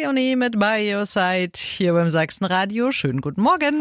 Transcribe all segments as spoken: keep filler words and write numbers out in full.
Leonie mit By Your Side hier beim Sachsenradio. Schönen guten Morgen.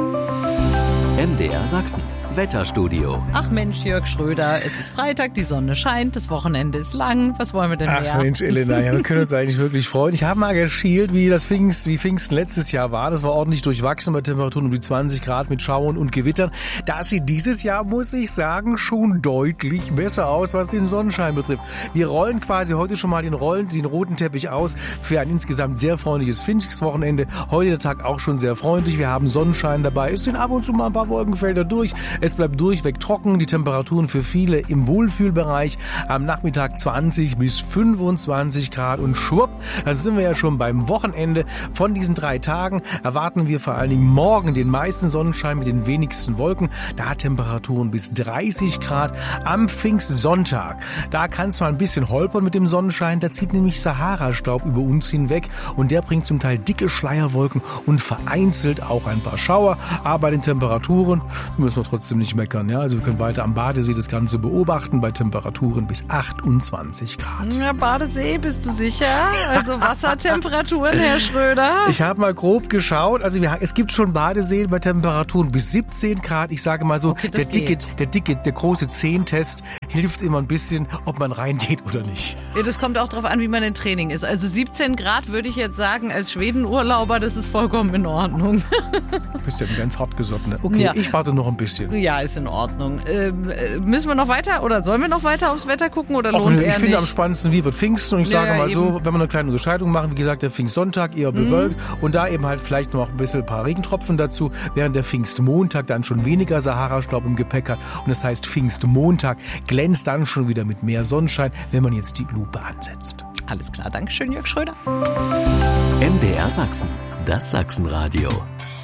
M D R Sachsen. Wetterstudio. Ach Mensch, Jörg Schröder, es ist Freitag, die Sonne scheint, das Wochenende ist lang. Was wollen wir denn mehr? Ach Mensch, Elena, ja, wir können uns eigentlich wirklich freuen. Ich habe mal geschielt, wie das Pfingst, wie Pfingsten letztes Jahr war. Das war ordentlich durchwachsen bei Temperaturen um die zwanzig Grad mit Schauern und Gewittern. Das sieht dieses Jahr, muss ich sagen, schon deutlich besser aus, was den Sonnenschein betrifft. Wir rollen quasi heute schon mal den Rollen, den roten Teppich aus für ein insgesamt sehr freundliches Pfingstwochenende. Heute der Tag auch schon sehr freundlich. Wir haben Sonnenschein dabei. Es sind ab und zu mal ein paar Wolkenfelder durch. Es bleibt durchweg trocken, die Temperaturen für viele im Wohlfühlbereich. Am Nachmittag zwanzig bis fünfundzwanzig Grad und schwupp, dann sind wir ja schon beim Wochenende. Von diesen drei Tagen erwarten wir vor allen Dingen morgen den meisten Sonnenschein mit den wenigsten Wolken. Da Temperaturen bis dreißig Grad am Pfingstsonntag. Da kann es mal ein bisschen holpern mit dem Sonnenschein. Da zieht nämlich Sahara-Staub über uns hinweg und der bringt zum Teil dicke Schleierwolken und vereinzelt auch ein paar Schauer. Aber bei den Temperaturen müssen wir trotzdem nicht meckern. Ja, also wir können weiter am Badesee das Ganze beobachten bei Temperaturen bis achtundzwanzig Grad. Ja, Badesee, bist du sicher? Also Wassertemperaturen, Herr Schröder? Ich habe mal grob geschaut. Also wir, es gibt schon Badeseen bei Temperaturen bis siebzehn Grad. Ich sage mal so, okay, der dicke, der dicke, der große Zehntest hilft immer ein bisschen, ob man reingeht oder nicht. Ja, das kommt auch darauf an, wie man im Training ist. Also siebzehn Grad würde ich jetzt sagen, als Schwedenurlauber, das ist vollkommen in Ordnung. Du bist ja ein ganz hartgesottener. Okay, ja. Ich warte noch ein bisschen. Ja, ist in Ordnung. Ähm, müssen wir noch weiter oder sollen wir noch weiter aufs Wetter gucken oder lohnt Och, nö, er ich finde nicht? am spannendsten, wie wird Pfingsten? Und ich Ja, sage mal ja, so, eben. wenn wir eine kleine Unterscheidung machen, wie gesagt, der Pfingstsonntag eher bewölkt mhm. und da eben halt vielleicht noch ein bisschen ein paar Regentropfen dazu, während der Pfingstmontag dann schon weniger Sahara-Staub im Gepäck hat. Und das heißt, Pfingstmontag glänzt dann schon wieder mit mehr Sonnenschein, wenn man jetzt die Lupe ansetzt. Alles klar, Dankeschön, Jörg Schröder. M D R Sachsen. Das Sachsenradio.